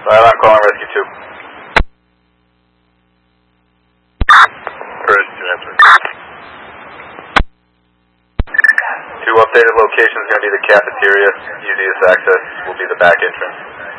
I'm calling Rescue 2. Bridge, transfer. Two updated locations going to be the cafeteria. Easiest access will be the back entrance.